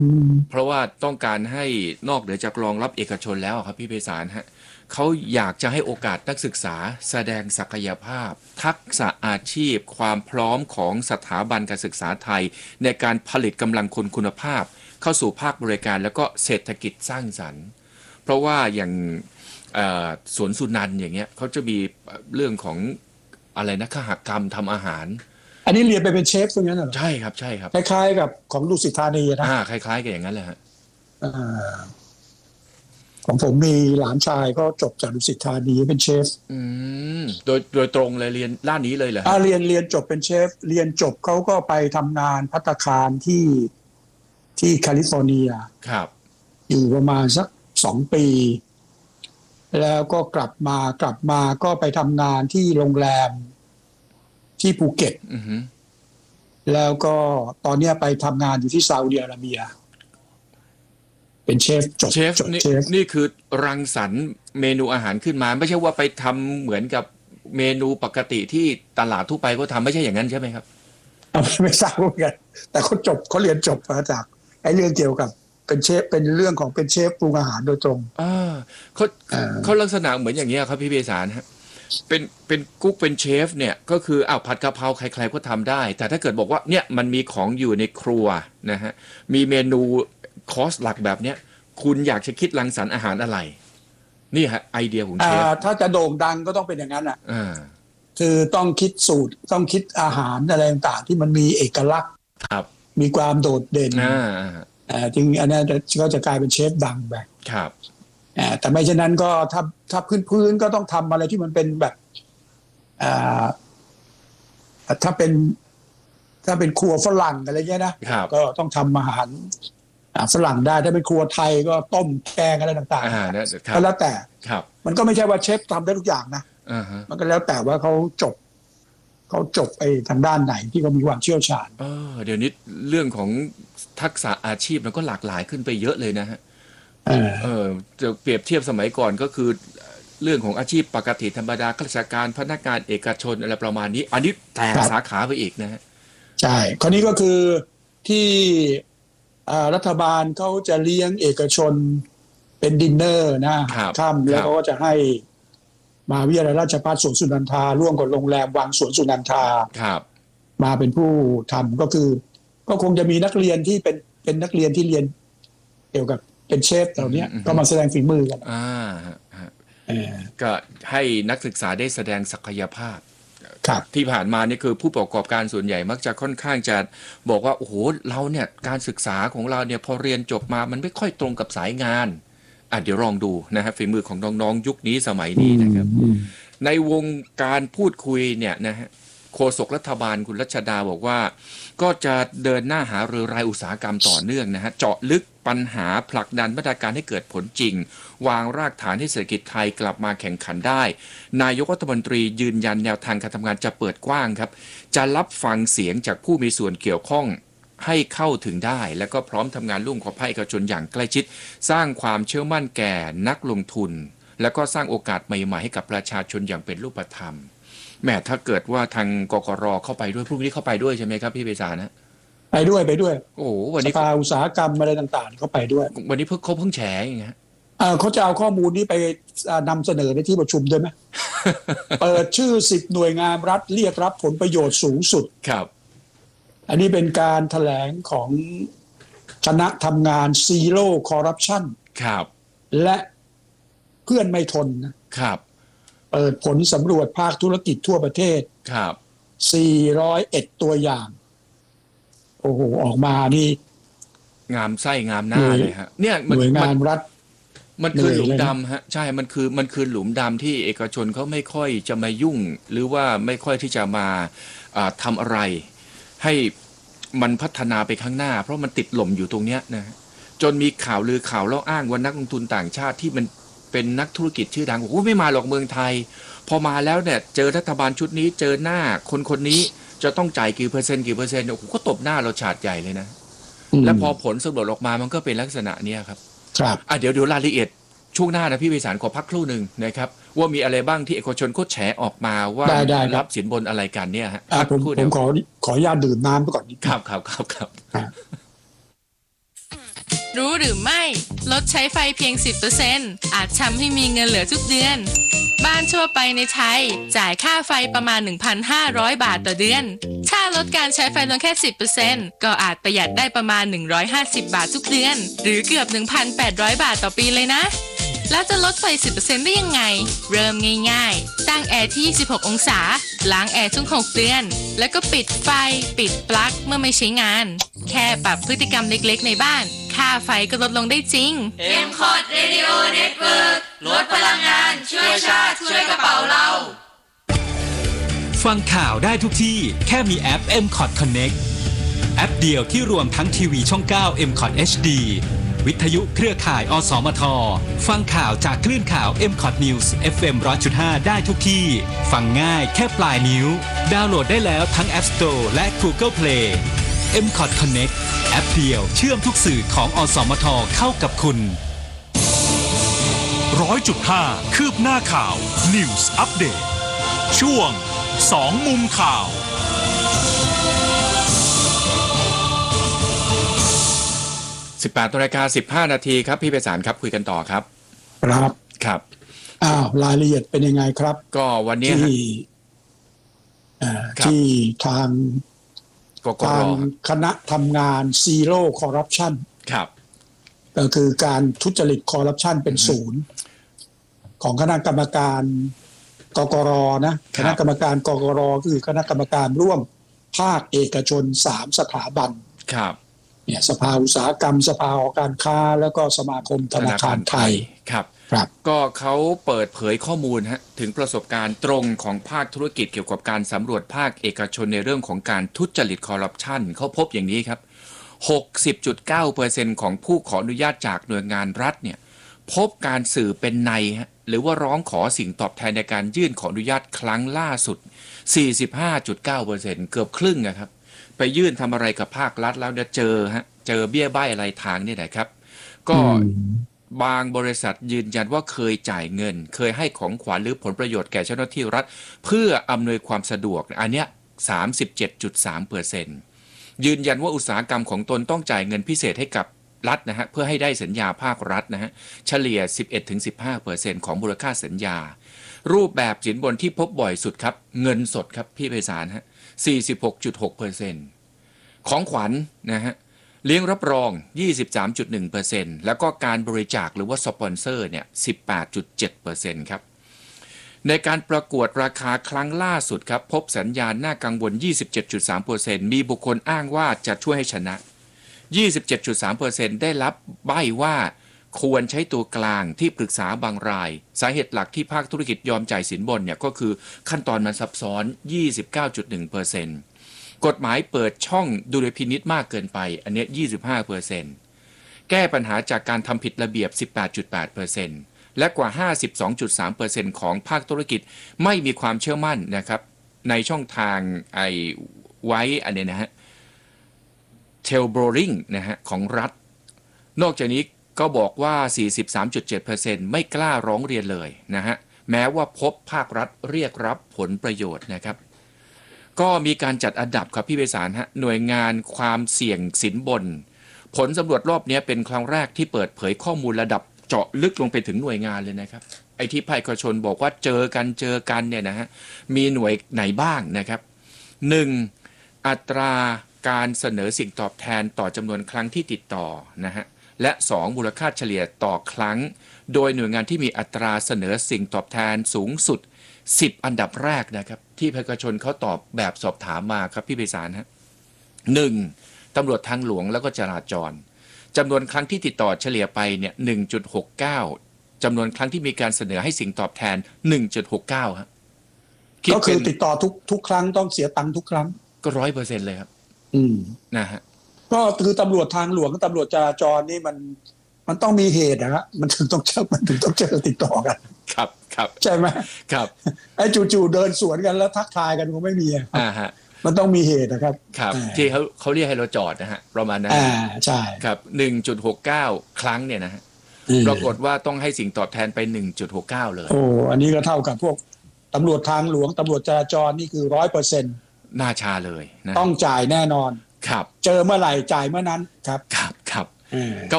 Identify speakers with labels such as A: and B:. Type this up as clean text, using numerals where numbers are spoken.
A: อืม
B: เพราะว่าต้องการให้นอกเหนือจากรองรับเอกชนแล้วครับพี่ไพศาลฮะเขาอยากจะให้โอกาสนักศึกษาแสดงศักยภาพทักษะอาชีพความพร้อมของสถาบันการศึกษาไทยในการผลิตกำลังคนคุณภาพเข้าสู่ภาคบริการแล้วก็เศรษฐกิจสร้างสรรค์เพราะว่าอย่างสวนสุนันท์อย่างเงี้ยเขาจะมีเรื่องของอะไรนะขหกรรมทำอาหาร
A: อันนี้เรียนไปเป็นเชฟตรงนั้นเหรอ
B: ใช่ครับใช่ครับ
A: คล้ายๆกับของดุสิตธานีนะ
B: คล้ายๆกันอย่างนั้นแหละฮะ
A: อ่าของผมมีหลานชายก็จบจากดุสิตธานีเป็นเชฟ
B: อืโดยตรงเลยเรียนด้านนี้เลยเหรอฮะ
A: เรียนจบเป็นเชฟเรียนจบเขาก็ไปทำงานภัตตาคารที่แคลิฟอร์เนีย
B: ครับ
A: อยู่ประมาณสัก2 ปีแล้วก็กลับมาก็ไปทำงานที่โรงแรมที่ภูเก็ต
B: อือฮึ
A: แล้วก็ตอนเนี้ยไปทำงานอยู่ที่ซาอุดิอาระเบียเป็นเชฟจบ
B: เชฟนี่
A: จบเชฟ
B: นี่คือรังสรรค์เมนูอาหารขึ้นมาไม่ใช่ว่าไปทำเหมือนกับเมนูปกติที่ตลาดทั่วไปก็ทำไม่ใช่อย่างนั้นใช่ไหมครับ
A: ไม่ทราบเหมือนกันแต่เขาเรียนจบมาจากไอ้เรื่องเกี่ยวกับเป็นเชฟเป็นเรื่องของเป็นเชฟปรุงอาหารโดยตรง
B: อ่าเขา
A: อ่
B: เขา
A: า
B: ลักษณะเหมือนอย่างเงี้ยครับพี่เบสารฮะเป็นกุ๊กเป็นเชฟเนี่ยก็คือผัดกะเพราใครๆก็ทำได้แต่ถ้าเกิดบอกว่าเนี่ยมันมีของอยู่ในครัวนะฮะมีเมนูคอร์สหลักแบบเนี้ยคุณอยากจะคิดรังสรรค์อาหารอะไรนี่ฮะไอเดียของเชฟ
A: ถ้าจะโด่งดังก็ต้องเป็นอย่างนั้นอ่ะ
B: อ่า
A: คือต้องคิดสูตรต้องคิดอาหารอะไรต่างๆที่มันมีเอกลักษณ์
B: ครับ
A: มีความโดดเด่น
B: อ่า
A: จึงอันนั้นก็จะกลายเป็นเชฟดังไป
B: ครับ
A: แต่ไม่เช่นนั้นก็ถ้าพื้นก็ต้องทำอะไรที่มันเป็นแบบอ่าถ้าเป็นถ้าเป็นครัวฝรั่งอะไรเงี้ยนะ
B: ครับ
A: ก็ต้องทำอาหารฝรั่งได้ถ้าเป็นครัวไทยก็ต้มแกงอะไรต่าง
B: นะค
A: ๆ
B: รับ
A: ก็แล้วแต่
B: ครับ
A: มันก็ไม่ใช่ว่าเชฟทำได้ทุกอย่างนะ
B: อ่าฮะ
A: มันก็แล้วแต่ว่าจบเขาจบไปทางด้านไหนที่เขามีความเชี่ยวชาญ
B: เดี๋ยวนี้เรื่องของทักษะอาชีพมันก็หลากหลายขึ้นไปเยอะเลยนะฮะ
A: เออ
B: เออจะเปรียบเทียบสมัยก่อนก็คือเรื่องของอาชีพปกติธรรมดาข้าราชการพนักงานเอกชนอะไรประมาณนี้อันนี้แตกสา
A: ครับ
B: ขาไปอีกนะฮะ
A: ใช่คราวนี้ก็คือที่รัฐบาลเขาจะเลี้ยงเอกชนเป็นดินเนอร์นะอา
B: ครับ
A: หารค่ำ
B: ครับ
A: แล้วเขาก็จะให้มหาวิทยาลัยราชภัฏสวนสุนันทาร่วมกับโรงแรมวังสวนสุนันทา
B: ครับ
A: มาเป็นผู้ทำก็คือก็คงจะมีนักเรียนที่เป็นนักเรียนที่เรียนเกี่ยวกับเป็นเชฟเหล่านี้ก็มาแสดงฝีมือกัน
B: อ่าฮะ
A: เออ
B: ก็ให้นักศึกษาได้แสดงศักยภาพ
A: ครับ
B: ที่ผ่านมานี่คือผู้ประกอบการส่วนใหญ่มักจะค่อนข้างจะบอกว่าโอ้โหเราเนี่ยการศึกษาของเราเนี่ยพอเรียนจบมามันไม่ค่อยตรงกับสายงานเดี๋ยวลองดูนะฮะฝีมือของน้องๆยุคนี้สมัย
A: อืม
B: นี้นะครับ
A: อืม
B: ในวงการพูดคุยเนี่ยนะฮะโฆษกรัฐบาลคุณรัชดาบอกว่าก็จะเดินหน้าหารือรายอุตสาหกรรมต่อเนื่องนะฮะเจาะลึกปัญหาผลักดันมาตรการให้เกิดผลจริงวางรากฐานให้เศรษฐกิจไทยกลับมาแข่งขันได้นายกรัฐมนตรียืนยันแนวทางการทำงานจะเปิดกว้างครับจะรับฟังเสียงจากผู้มีส่วนเกี่ยวข้องให้เข้าถึงได้และก็พร้อมทำงานร่วมกับภาคเอกชนอย่างใกล้ชิดสร้างความเชื่อมั่นแก่นักลงทุนแล้วก็สร้างโอกาสใหม่ๆให้กับประชาชนอย่างเป็นรูปธรรมแม้ถ้าเกิดว่าทางกกรเข้าไปด้วยพรุ่งนี้เข้าไปด้วยใช่ไหมครับพี่เบษานะ
A: ไปด้วย
B: โอ้วัน
A: ส
B: นี้
A: ภาอุตสาหกรรมอะไรต่างๆเขาไปด้วย
B: เขาเพิ่งแฉอย่างเงี้ย
A: เขาจะเอาข้อมูลนี้ไปนำเสนอในที่ประชุมด้วยไหมเปิดชื่อ10 หน่วยงานรัฐเรียกรับผลประโยชน์สูงสุด
B: ครับ
A: อันนี้เป็นการแถลงของคณะทำงานซีโร่คอร์รัปชัน
B: ครับ
A: และเพื่อนไม่ทนนะ
B: ครับ
A: เปิดผลสำรวจภาคธุรกิจทั่วประเทศ
B: ครับ
A: 401ตัวอย่างโอ้โหออกมานี่
B: งามไส้งามห
A: หน่วย
B: น้าเลยฮะเนี่ย
A: หน่วย
B: มัน
A: งานรัฐ
B: มัน
A: เหนื่
B: คือหลุม
A: อยเลยนะ
B: ดำฮะใช่มันคือหลุมดำที่เอกชนเขาไม่ค่อยจะมายุ่งหรือว่าไม่ค่อยที่จะมาทำอะไรให้มันพัฒนาไปข้างหน้าเพราะมันติดหล่มอยู่ตรงเนี้ยนะจนมีข่าวลือข่าวเล่าอ้างว่านักลงทุนต่างชาติที่มันเป็นนักธุรกิจชื่อดังโอ้โหไม่มาหรอกเมืองไทยพอมาแล้วเนี่ยเจอรัฐบาลชุดนี้เจอหน้าคนคนนี้จะต้องจ่ายกี่เปอร์เซ็นต์โอ้โหก็ตบหน้าเราฉาดใหญ่เลยนะและพอผลสำรวจออกมามันก็เป็นลักษณะเนี้ยครับ
A: ครับ
B: เดี๋ยวรายละเอียดช่วงหน้านะพี่ไพศาลขอพักครู่หนึ่งนะครับว่ามีอะไรบ้างที่เอกชนเขาแฉออกมาว่า
A: ได้ครับ
B: รับสินบนอะไรกันเนี่ยฮะพัก
A: ผม
B: ครู่เดียว
A: ขออนุญาตดื่มน้ำไปก่อนนิดนึง
B: ครับครับครับครับ
A: ครับ
C: รู้หรือไม่ลดใช้ไฟเพียง 10% อาจทำให้มีเงินเหลือทุกเดือนบ้านทั่วไปในไทยจ่ายค่าไฟประมาณ 1,500 บาทต่อเดือนถ้าลดการใช้ไฟลงแค่ 10% ก็อาจประหยัดได้ประมาณ 150 บาททุกเดือนหรือเกือบ 1,800 บาทต่อปีเลยนะแล้วจะลดไฟ 10% ได้ยังไงเริ่มง่ายๆตั้งแอร์ที่ 26 องศาล้างแอร์ทุก 6 เดือนแล้วก็ปิดไฟปิดปลั๊กเมื่อไม่ใช้งานแค่ปรับพฤติกรรมเล็กๆในบ้านค่าไฟก็ลดลงได้จริง
D: MCOT Radio Network ลดพลังงานช่วยชาติช่วยกระเป๋าเรา
E: ฟังข่าวได้ทุกที่แค่มีแอป MCOT Connect แอปเดียวที่รวมทั้งทีวีช่อง 9 MCOT HD วิทยุเครือข่ายอสมทฟังข่าวจากคลื่นข่าว MCOT News FM 100.5 ได้ทุกที่ฟังง่ายแค่ปลายนิ้วดาวน์โหลดได้แล้วทั้ง App Store และ Google Play MCOT Connect แอปเดียวเชื่อมทุกสื่อของอสมทเข้ากับคุณ
F: 100.5 คืบหน้าข่าว News Update ช่วง2มุมข่าว
B: 18:15 นาทีครับพี่ไพศาลครับคุยกันต่อครับครับ
A: รายละเอียดเป็นยังไงครับ
B: ก็วันนี้
A: ที่ทาง
B: กกร.
A: คณะทำงานซีโร่คอร์รัปชัน
B: ครับ
A: ก็คือการทุจริตคอร์รัปชันเป็นศูนย์ของคณะกรรมการกกร.นะคณะกรรมการกกร.คือคณะกรรมการร่วมภาคเอกชน3สถาบัน
B: ครับ
A: เนี่ยสภาอุตสาหกรรมสภาหอการค้าแล้วก็สมาคมธนาคารไทย
B: ครับก็เขาเปิดเผยข้อมูลถึงประสบการณ์ตรงของภาคธุรกิจเกี่ยวกับการสำรวจภาคเอกชนในเรื่องของการทุจริตคอร์รัปชันเขาพบอย่างนี้ครับ 60.9% ของผู้ขออนุญาตจากหน่วยงานรัฐเนี่ยพบการสื่อเป็นในหรือว่าร้องขอสิ่งตอบแทนในการยื่นขออนุญาตครั้งล่าสุด 45.9% เกือบครึ่งนะครับไปยื่นทำอะไรกับภาครัฐแล้วเนี่ยเจอเบี้ยใบ้อะไรทางนี่แหละครับก็บางบริษัทยืนยันว่าเคยจ่ายเงินเคยให้ของขวัญหรือผลประโยชน์แก่เจ้าหน้าที่รัฐเพื่ออำนวยความสะดวกอันเนี้ย 37.3% ยืนยันว่าอุตสาหกรรมของตนต้องจ่ายเงินพิเศษให้กับรัฐนะฮะเพื่อให้ได้สัญญาภาครัฐนะฮะเฉลี่ย 11-15% ของมูลค่าสัญญารูปแบบสินบนที่พบบ่อยสุดครับเงินสดครับพี่ไพศาลฮะ 46.6% ของขวัญนะฮะเลี้ยงรับรอง 23.1% แล้วก็การบริจาคหรือว่าสปอนเซอร์เนี่ย 18.7% ครับในการประกวดราคาครั้งล่าสุดครับพบสัญญาณน่ากังวล 27.3% มีบุคคลอ้างว่าจะช่วยให้ชนะ 27.3% ได้รับใบ้ว่าควรใช้ตัวกลางที่ปรึกษาบางรายสาเหตุหลักที่ภาคธุรกิจยอมจ่ายสินบนเนี่ยก็คือขั้นตอนมันซับซ้อน 29.1%กฎหมายเปิดช่องดุลยพินิจมากเกินไปอันนี้ 25% แก้ปัญหาจากการทำผิดระเบียบ 18.8% และกว่า 52.3% ของภาคธุรกิจไม่มีความเชื่อมั่นนะครับในช่องทางไว้อันนี้นะฮะเทลโบริงนะฮะของรัฐนอกจากนี้ก็บอกว่า 43.7% ไม่กล้าร้องเรียนเลยนะฮะแม้ว่าพบภาครัฐเรียกรับผลประโยชน์นะครับก็มีการจัดอันดับครับพี่ไพศาลฮะหน่วยงานความเสี่ยงสินบนผลสำรวจรอบนี้เป็นครั้งแรกที่เปิดเผยข้อมูลระดับเจาะลึกลงไปถึงหน่วยงานเลยนะครับไอ้ที่ภาคเอกชนบอกว่าเจอกันเนี่ยนะฮะมีหน่วยไหนบ้างนะครับ 1. อัตราการเสนอสิ่งตอบแทนต่อจำนวนครั้งที่ติดต่อนะฮะและ 2. มูลค่าเฉลี่ยต่อครั้งโดยหน่วยงานที่มีอัตราเสนอสิ่งตอบแทนสูงสุด10อันดับแรกนะครับที่ภาคเอกชนเขาตอบแบบสอบถามมาครับพี่ไพศาลฮะ 1. ตำรวจทางหลวงแล้วก็จราจรจำนวนครั้งที่ติดต่อเฉลี่ยไปเนี่ย 1.69 จำนวนครั้งที่มีการเสนอให้สิ่งตอบแทน 1.69 ครับ
A: ก็คือติดต่อทุกครั้งต้องเสียตังค์ทุกครั้ง
B: ก็ 100% เลยครับนะฮะ
A: ก็คือตำรวจทางหลวงกับตำรวจจราจรนี่มันต้องมีเหตุนะครับมันถึงต้องเจอติดต่อกัน
B: ครับ
A: ใช่ไหม
B: ครับ
A: ไอ้จู่ๆเดินสวนกันแล้วทักทายกันคงไม่มี
B: ฮะ
A: มันต้องมีเหตุนะครับ
B: ครับที่เขาเรียกให้เราจอดนะฮะประมาณนั้น
A: ใช่
B: ครับ 1.69 ครั้งเนี่ยนะฮะปรากฏว่าต้องให้สิ่งตอบแทนไป 1.69 เลย
A: โอ้อันนี้ก็เท่ากับพวกตำรวจทางหลวงตำรวจจราจรนี่คือ 100%
B: น่าชาเลยนะ
A: ต้องจ่ายแน่นอน
B: ครับ
A: เจอเมื่อไหร่จ่ายเมื่อนั้นครับ
B: ก็